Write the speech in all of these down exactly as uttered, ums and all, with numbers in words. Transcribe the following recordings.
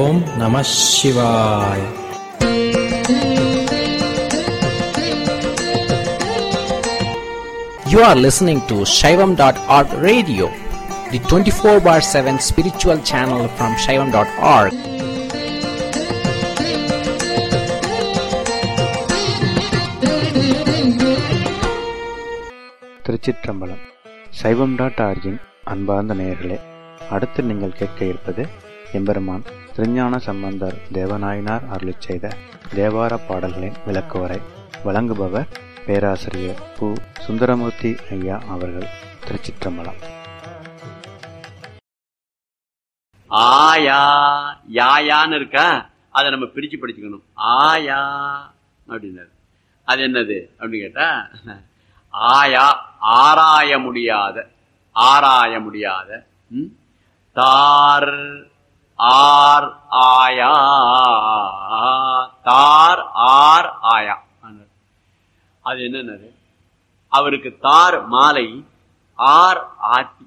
ஓம் நம சிவாய். You are listening to Shaivam dot org radio, the twenty-four bar seven spiritual channel from Shaivam dot org. திருச்சிற்றம்பலம். சைவம் dot ஆர்கின் அன்பார்ந்த நேயர்களே, அடுத்து நீங்கள் கேட்க இருப்பது எம்பெருமான் திருஞான சம்பந்தர் தேவநாயனார் அருளிச் செய்த தேவார பாடல்களின் விளக்குவரை. வழங்குபவர் பேராசிரியர் பு. சுந்தரமூர்த்தி ஐயா அவர்கள். திருச்சிற்றம்பலம். ஆயா யாயான்னு இருக்கா, அதை நம்ம பிரிச்சு படிச்சுக்கணும். ஆயா அப்படின்னாரு. அது என்னது அப்படின்னு கேட்டா, ஆயா ஆராய முடியாத, ஆராய முடியாத. தார் ஆர் ஆயா, தார் ஆர் ஆயா. அது என்னன்னு, அவருக்கு தார் மாலை, ஆர் ஆத்தி.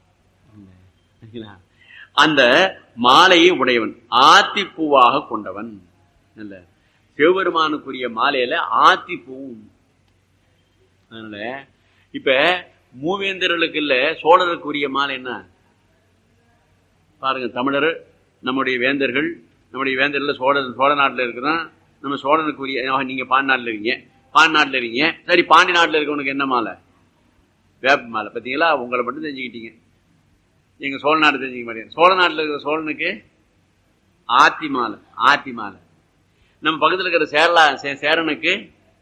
அந்த மாலையை உடையவன், ஆத்தி பூவாக கொண்டவன். சிவபெருமானுக்குரிய மாலையில ஆத்தி பூவும். அதனால இப்ப மூவேந்தர்களுக்கு இல்ல, சோழருக்குரிய மாலை என்ன பாருங்க. தமிழர் நம்முடைய வேந்தர்கள், நம்முடைய வேந்தர்கள் சோழ சோழ நாட்டில் இருக்குதான். நம்ம சோழனுக்குரிய, நீங்க பாண்டி நாட்டில் இருக்கீங்க, பாண்டி நாட்டில் இருக்கீங்க, சரி பாண்டி நாட்டில் இருக்கவனுக்கு என்ன மாலை? வேப்ப மாலை. பார்த்தீங்களா, உங்களை மட்டும் தெரிஞ்சுக்கிட்டீங்க, எங்க சோழ நாடு தெரிஞ்சுக்க மாட்டேங்க. சோழ நாட்டில் இருக்கிற சோழனுக்கு ஆத்தி மாலை, ஆத்தி மாலை. நம்ம பக்கத்தில் இருக்கிற சேரலா சேரனுக்கு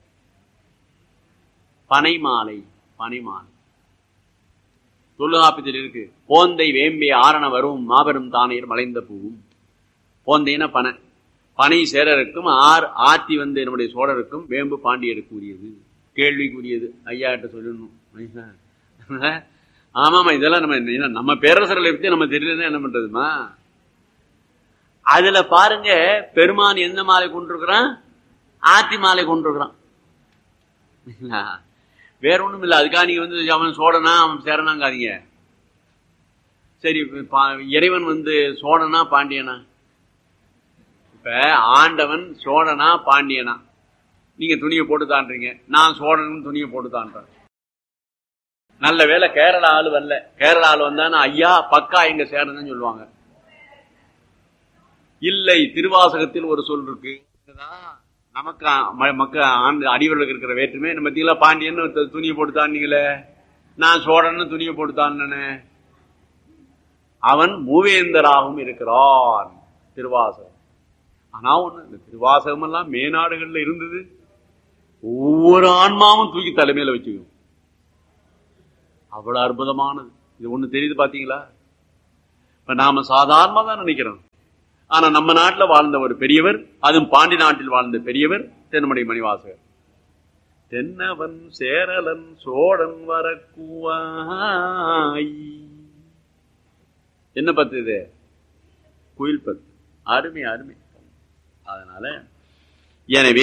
பனை மாலை, பனை மாலை. தொல்காப்பியத்தில் இருக்கு, போந்தை வேம்பிய ஆரண வரும் மாபெரும் தானையர் மலைந்த பூவும். போந்தைன்னா பனை, பனை சேரருக்கும் ஆர் ஆத்தி வந்து நம்முடைய சோழருக்கும், வேம்பு பாண்டியருக்கு உரியது. கேள்விக்குரியது, ஐயா கிட்ட சொல்லணும். ஆமாமா, இதெல்லாம் நம்ம நம்ம பேரரசர்களை பத்தி நம்ம தெரியலன்னா என்ன பண்றதுமா? அதுல பாருங்க, பெருமான் எந்த மாலை கொண்டிருக்கிறான்? ஆத்தி மாலை கொண்டிருக்கிறான். வேற ஒண்ணும் இல்லை. அதுக்காக நீங்க வந்து அவன் சோழனா அவன் சேரனாங்காதீங்க. சரி, இறைவன் வந்து சோழனா பாண்டியனா? இப்ப ஆண்டவன் சோழனா பாண்டியனா? நீங்க துணியை போட்டு தான்றீங்க, நான் சோழன் துணியை போட்டு தான்றேன். நல்ல வேலை கேரளா ஆளு வரல. கேரளா ஆளு வந்தானா ஐயா பக்கா எங்க சேரன்னு சொல்லுவாங்க. இல்லை, திருவாசகத்தில் ஒரு சொல் இருக்கு. நமக்கு மக்கள் அடிவர்களுக்கு இருக்கிற வேற்றுமை. நம்ம தீங்களா பாண்டியன்னு துணியை போட்டு தாண்டீங்களே, நான் சோழன்னு துணியை போட்டு தாண்டனே. அவன் மூவேந்தராகவும் இருக்கிறான். திருவாசகம். ஆனா ஒண்ணு, இந்த திருவாசகம் எல்லாம் மேநாடுகள்ல இருந்தது. ஒவ்வொரு ஆன்மாவும் தூக்கி தலைமையில வச்சுக்கும். அவ்வளவு அற்புதமானது. இது ஒண்ணு தெரியுது பாத்தீங்களா? இப்ப நாம சாதாரணமா தான் நினைக்கிறோம். ஆனா நம்ம நாட்டுல வாழ்ந்த ஒரு பெரியவர், அதுவும் பாண்டி நாட்டில் வாழ்ந்த பெரியவர் தென்மணி மணிவாசகர். தென்னவன் சேரலன் சோழன் வரக்கூவாய். என்ன பத்து இது? குயில் பத்து. அருமை அருமை. அதனால எனவே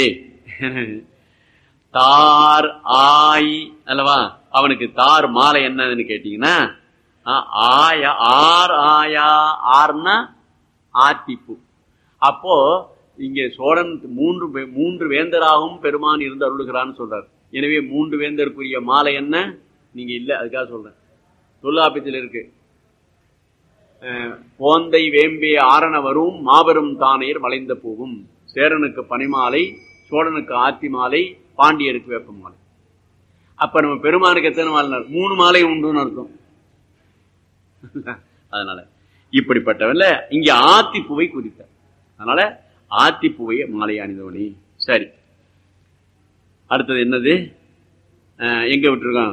தார் ஆய் அல்லவா, அவனுக்கு தார் மாலை என்னன்னு கேட்டீங்கன்னா, ஆயா ஆர் ஆயா. ஆர்னா ஆத்திப்பூ. அப்போ இங்கே சோழன் மூன்று மூன்று வேந்தராகவும் பெருமான் இருந்து அருளுகிறான்னு சொல்றார். எனவே மூன்று வேந்தருக்குரிய மாலை என்ன நீங்க இல்ல, அதுக்காக சொல்றேன். தொல்காப்பியத்தில் இருக்கு, போந்தை வேம்பிய ஆரண வரும் மாபெரும் தானையர் மலைந்த பூவும். சேரனுக்கு பனிமாலை, சோழனுக்கு ஆத்தி மாலை, பாண்டியருக்கு வேப்ப மாலை. அப்ப நம்ம பெருமானுக்கு எத்தனை மாலை? மூணு மாலை உண்டுன்னு அர்த்தம். அதனால இப்படிப்பட்டவல்ல இங்க ஆத்திப்பூவை குறித்தார். அதனால ஆத்திப்பூவை மாலை அணிந்தவனி. சரி, அடுத்தது என்னது? எங்க விட்டுருக்கோம்?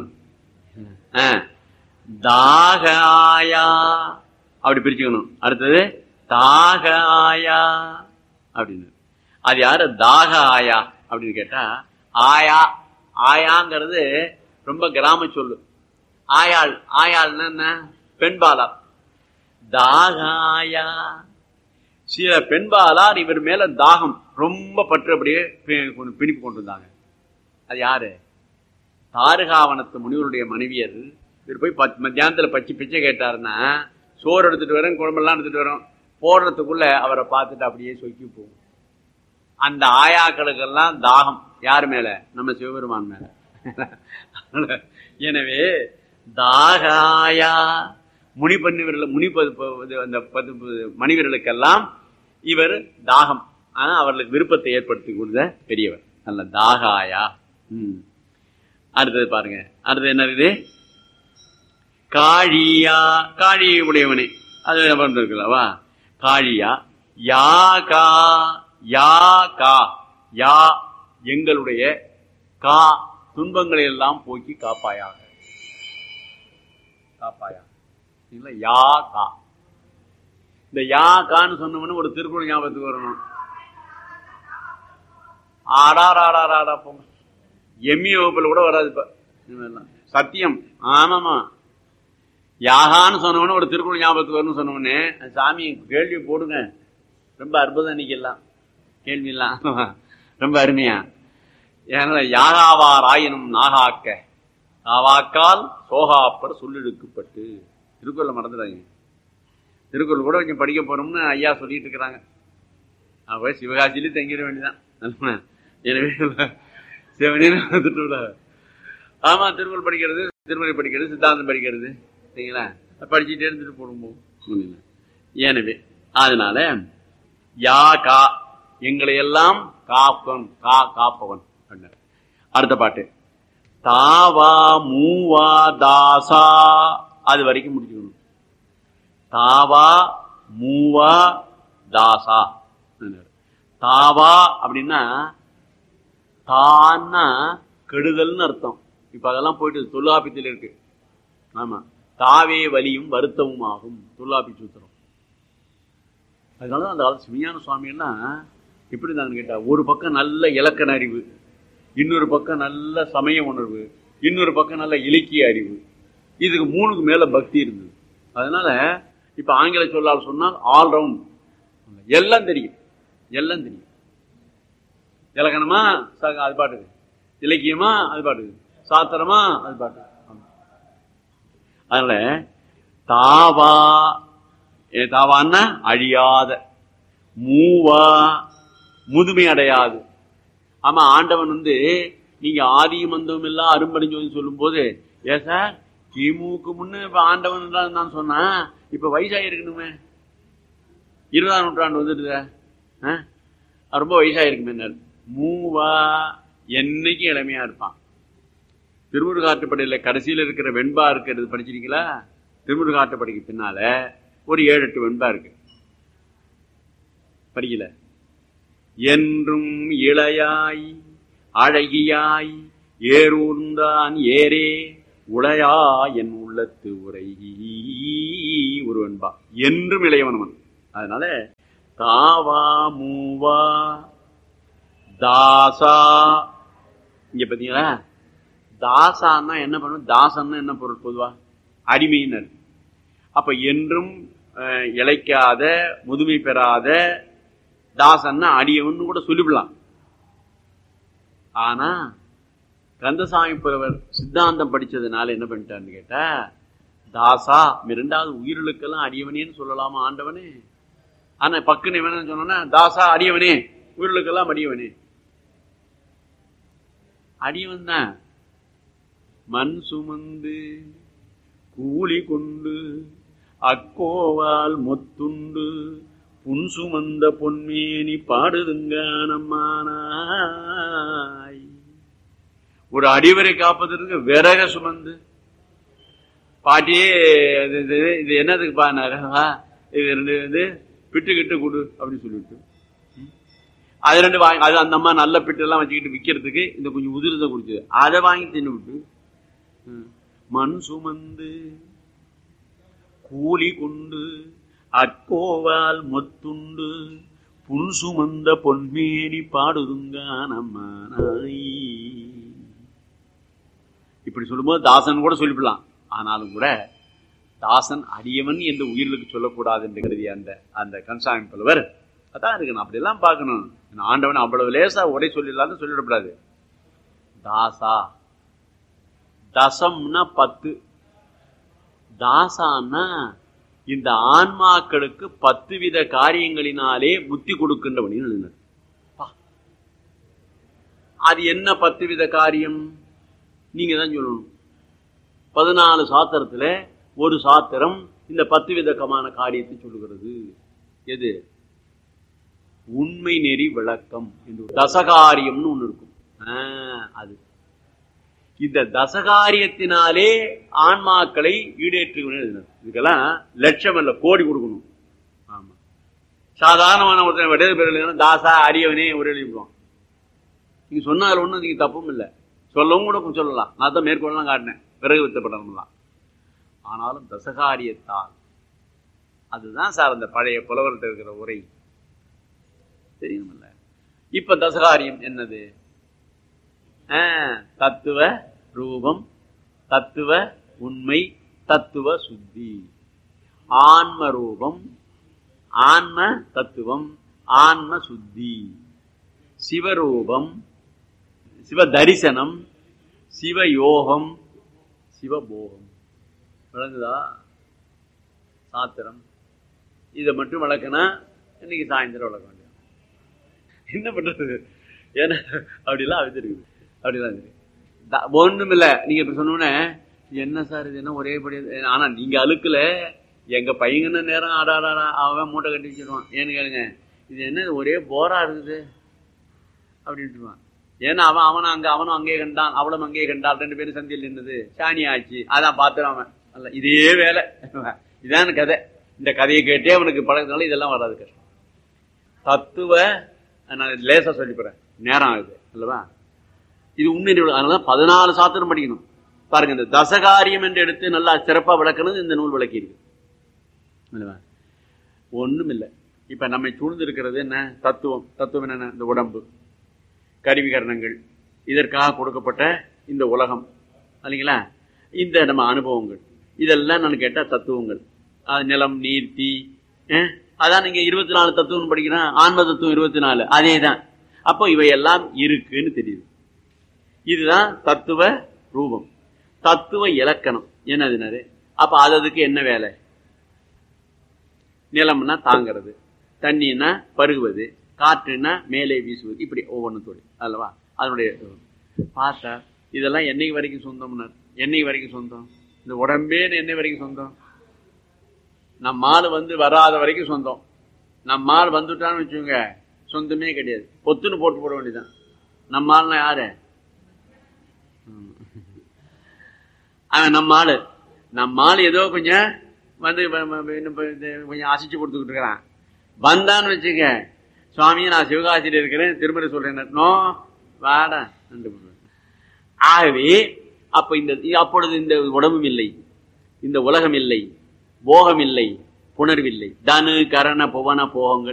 தாகாயா அப்படி பிரிச்சுக்கணும். அடுத்தது தாகாயா அப்படின்னு. அது யாரு? தாக ஆயா அப்படின்னு கேட்டா, ஆயா ஆயாங்கிறது ரொம்ப கிராம சொல்லு. ஆயாள், ஆயாள்னா என்ன? பெண்பாலா. தாகாயா, சில பெண்பாலார் இவர் மேல தாகம் ரொம்ப பற்று அப்படியே பிணிப்பு கொண்டு வந்தாங்க. அது யாரு? தாருகாவனத்து முனிவருடைய மனைவியர். இவர் போய் பத்து மத்தியானத்துல பச்சை பிச்சை கேட்டாருன்னா, சோறு எடுத்துட்டு வரேன், குழம்பெல்லாம் எடுத்துட்டு வரோம், போடுறதுக்குள்ள அவரை பார்த்துட்டு அப்படியே சொக்கி போகும். அந்த ஆயாக்களுக்கெல்லாம் தாகம் யார் மேல? நம்ம சிவபெருமான் மேல. எனவே தாகாயா முனி பண்ணிவர்கள் முனி அந்த மனிதர்களுக்கெல்லாம் இவர் தாகம், ஆனா அவர்களுக்கு விருப்பத்தை ஏற்படுத்தி கொடுத்த பெரியவர். நல்ல தாகாயா. உம் அடுத்தது பாருங்க, அடுத்தது என்ன இருக்குது? காழியா, காழி உடையவனே, அது இருக்குல்லவா? காழியா யா கா யா கா யா எங்களுடைய கா துன்பங்களை எல்லாம் போக்கி காப்பாயாக, காப்பாயாக. யா கா, இந்த யா கான்னு சொன்னோம்னு ஒரு திருக்குறள் ஞாபகத்துக்கு வரணும். ஆடாராடாடா போங்க, எம்மி வகுப்புல கூட வராது இப்ப சத்தியம். ஆமாமா, யாகான்னு சொன்னவனு ஒரு திருக்குறள் ஞாபகத்துக்கு வரணும்னு சொன்னவனே, சாமி கேள்வி போடுங்க, ரொம்ப அற்புதம் நிக்கலாம் கேள்வி எல்லாம் ரொம்ப அருமையா. ஏன்னா யாகாவார் ஆயினும் நாகாக்க நாவாக்கால் சோகாப்பர் சொல்லிடுக்கப்பட்டு, திருக்குறளை மறந்துடாங்க. திருக்குறள் கூட கொஞ்சம் படிக்க போறோம்னு ஐயா சொல்லிட்டு இருக்கிறாங்க. அவ சிவகாசியிலே தங்கிட வேண்டியதான். எனவே சிவனே ஆமா, திருக்குறள் படிக்கிறது, திருமுறை படிக்கிறது, சித்தாந்தம் படிக்கிறது, சரிங்களா? படிச்சுட்டே இருந்துட்டு போடும்போது. எனவே அதனால யா கா எங்களை எல்லாம் காப்பவன், கா காப்பவன். அடுத்த பாட்டு தாவா மூவா தாசா, அது வரைக்கும் முடிச்சுக்கணும். தாவா மூவா தாசா. தாவா அப்படின்னா தான்னா கெடுதல்னு அர்த்தம். இப்ப அதெல்லாம் போயிட்டு தொல்லாபியத்தில் இருக்கு. ஆமா, தாவே வலியும் வருத்தமும் ஆகும் தொல்லாபி சூத்திரம். அதனால அந்த காலத்து சிவஞான சுவாமி எல்லாம் எப்படி இருந்தாங்கன்னு கேட்டா, ஒரு பக்கம் நல்ல இலக்கண அறிவு, இன்னொரு பக்கம் நல்ல சமய உணர்வு, இன்னொரு பக்கம் நல்ல இலக்கிய அறிவு, இதுக்கு மூணுக்கு மேல பக்தி இருந்தது. அதனால இப்ப ஆங்கில சொல்லால் சொன்னால் ஆல்ரவுண்ட், எல்லாம் தெரியும், எல்லாம் தெரியும். இலக்கணமா அது பாட்டுக்கு, இலக்கியமா அது பாட்டுக்கு, சாத்திரமா அது பாட்டுக்கு. அதனால தாவா, தாவான்னா அழியாத, மூவா முதுமை அடையாது. ஆமா, ஆண்டவன் வந்து நீங்க ஆதியும் மந்தமும் எல்லாம் அரும்படிஞ்சு சொல்லும் போது, ஏ சார் கிமுக்கு முன்னு இப்ப ஆண்டவன் நான் சொன்னா, இப்ப வயசாகி இருக்கணுமே, இருபதாம் நூற்றாண்டு வந்துட்டு ரொம்ப வயசாயிருக்குமே. மூவா என்னைக்கு இளமையா இருப்பான். திருமுருகாற்றுப்படையில கடைசியில இருக்கிற வெண்பா இருக்கிறது படிச்சிருக்கீங்களா? திருமுருகாற்றுப்படைக்கு பின்னால ஒரு ஏழு எட்டு வெண்பா இருக்கு, படிக்கல. என்றும் இளையாய் அழகியாய் ஏறூர்ந்தான் ஏரே உளையா என் உள்ளத்து உரை ஒரு வெண்பா, என்றும் இளையவனவன். அதனால தாவா மூவா தாசா. இங்க பாத்தீங்களா, தாசான்னா என்ன பண்ணும், தாசன்னா என்ன பொருள்? பொதுவா அடிமையினர். அப்ப என்றும் இழைக்காத முதுமை பெறாத தாசன்னா அடியவன் கூட சொல்லிவிடலாம். ஆனா கந்தசாமி புலவர் சித்தாந்தம் படிச்சதுனால என்ன பண்ணிட்டான்னு கேட்டா, தாசா இரண்டாவது உயிர்களுக்கெல்லாம் அடியவனேன்னு சொல்லலாமா ஆண்டவனே? ஆனா பக்குன்னு வேணும்னு சொன்னோன்னா தாசா அடியவனே, உயிர்களுக்கெல்லாம் அடியவனே. அடியவன் தான் மண் சுமந்து கூலி கொண்டு அக்கோவால் மொத்துண்டு புன் சுமந்த பொன்மேனி பாடுதுங்க நம்மானாய். ஒரு அடிவரை காப்பதற்கு விறக சுமந்து பாட்டியே இது என்னதுக்கு பாருங்க, இது ரெண்டு இது பிட்டு கிட்டு கொடு அப்படின்னு சொல்லிட்டு அது ரெண்டு வாங்கி, அது அந்த அம்மா நல்ல பிட்டு எல்லாம் வச்சுக்கிட்டு விற்கிறதுக்கு இந்த கொஞ்சம் உதிரத்தை குடிச்சது, அதை வாங்கி தின்னு விட்டு மண் சுமந்து கூலி கொண்டு அக்கோவால் மொத்துண்டு புன் சுமந்த பொன்மேனி பாடுதுங்க நம்மானாய். இப்படி சொல்லும்போது தாசன் கூட சொல்லிவிடலாம். ஆனாலும் கூட தாசன் அடியவன் என்று உயிர்களுக்கு சொல்லக்கூடாது என்று கருதிய அந்த அந்த கந்தசாமி புலவர் அதான் இருக்கணும். அப்படி எல்லாம் பார்க்கணும். ஆண்டவன் அவ்வளவு லேசா உரை சொல்லிடலான்னு சொல்லிடக்கூடாது. தாசா, தசம்னா பத்து, தாசான்னா இந்த ஆன்மாக்களுக்கு பத்து வித காரியங்களினாலே புத்தி கொடுக்கின்றவன் எழுதினார். அது என்ன பத்து வித காரியம்? நீங்க தான் சொல்லணும். பதினாலு சாத்திரத்துல ஒரு சாத்திரம் இந்த பத்து விதமான காரியத்தை சொல்லுகிறது. எது? உண்மை நெறி விளக்கம் என்று தசகாரியம்னு ஒண்ணு இருக்கும். அது இந்த தசகாரியத்தினாலே ஆன்மாக்களை ஈடேற்றுகிறேன். இதுக்கெல்லாம் லட்சம் அல்ல, கோடி கொடுக்கணும். ஆமா, சாதாரணமான ஒருத்தர் விடது பேர் தாசா அரியவனே ஒரு எழுதிடுவான். நீங்க சொன்னால ஒண்ணும் நீங்க தப்பும் இல்லை, சொல்லவும் கூட சொல்லலாம். நான் தான் மேற்கொள்ளலாம் காட்டினேன், பிறகு வித்தப்படலாம். ஆனாலும் தசகாரியத்தால் அதுதான் சார் அந்த பழைய புலவர்கிட்ட இருக்கிற உரை தெரியுமில்ல. இப்ப தசகாரியம் என்னது? தத்துவ ரூபம், தத்துவ உண்மை, தத்துவ சுத்தி. ஆன்ம ரூபம், ஆன்ம தத்துவம், ஆன்ம சுத்தி. சிவரூபம், சிவ தரிசனம், சிவயோகம், சிவபோகம். விளங்குதா? சாத்திரம் இதை மட்டும் வளர்க்கனா இன்னைக்கு சாயந்தரம் வளர்க்க வேண்டிய என்ன பண்றது? ஏன்னா அப்படிலாம் அவித்திருக்குது. அப்படிலாம் ஒண்ணும் இல்லை. நீங்க இப்ப சொன்னோன்னே என்ன சார் இது என்ன ஒரே படி? ஆனா நீங்க அழுக்கல, எங்க பையங்கன்னு நேரம் ஆடாடா அவன் மூட்டை கட்டி வச்சிருவான். ஏன்னு கேளுங்க, இது என்ன ஒரே போரா இருக்குது அப்படின்ட்டுருவான். ஏன்னா அவன் அவன் அங்க அவனும் அங்கே கண்டான், அவளும் அங்கே கண்டாள், ரெண்டு பேரும் சந்தியில் நின்றது, சாணி ஆச்சு. அதான் பார்த்துறான் அவன். அல்ல இதே வேலை, இதான் கதை. இந்த கதையை கேட்டே அவனுக்கு பழகிறதுனால இதெல்லாம் வராது, கஷ்டம். தத்துவ நான் லேசா சொல்லிப்பறேன், நேரம் ஆகுது அல்லவா? இது உண்மை. அதனாலதான் பதினாலு சாத்திரம் படிக்கணும். பாருங்க, இந்த தசகாரியம் என்று எடுத்து நல்லா சிறப்பா விளக்கணும் இந்த நூல் விளக்கி இருக்கு. ஒண்ணும் இல்லை. இப்ப நம்மை சூழ்ந்து இருக்கிறது என்ன? தத்துவம். தத்துவம் என்ன? இந்த உடம்பு, கருவிகரணங்கள், இதற்காக கொடுக்கப்பட்ட இந்த உலகம் இல்லைங்களா? இந்த நம்ம அனுபவங்கள், இதெல்லாம் நான் கேட்டா தத்துவங்கள். நிலம், நீர், தீ. அதான் நீங்க இருபத்தி நாலு தத்துவம் படிக்கிறேன், ஆன்ம தத்துவம் இருபத்தி நாலு, அதே தான். அப்போ இவையெல்லாம் இருக்குன்னு தெரியுது. இதுதான் தத்துவ ரூபம். தத்துவ இலக்கணம் என்னதுனாரு? அப்ப அதுக்கு என்ன வேலை? நிலம்னா தாங்கிறது, தண்ணின்னா பருகுவது, காற்றுன்னா மேலே வீசுவது, இப்படி ஒவ்வொன்றும் தொழில் அல்லவா? அதனுடைய பார்த்தா இதெல்லாம் என்னைக்கு வரைக்கும் சொந்தம்னா, என்னைக்கு வரைக்கும் சொந்தம்? இந்த உடம்பே என்னை வரைக்கும் சொந்தம். நம்மால் வந்து வராத வரைக்கும் சொந்தம். நம்மால் வந்துட்டான்னு வச்சுங்க சொந்தமே கிடையாது, பொத்துன்னு போட்டு போட வேண்டியதான். நம்மால்னா யாரு? அவன் நம்மாள். நம்மால் ஏதோ கொஞ்சம் வந்து கொஞ்சம் அசைச்சு கொடுத்துக்கிட்டு இருக்கிறான். வந்தான்னு வச்சுக்க, சுவாமியை நான் சிவகாசியில் இருக்கிறேன், திருமணம் சொல்றேன், நோ வாடா. ஆகவே அப்ப இந்த அப்பொழுது இந்த உடம்பும் இல்லை, இந்த உலகம் இல்லை, போகம் இல்லை, புணர்வில்லை. தனு கரண புவன போகங்கள்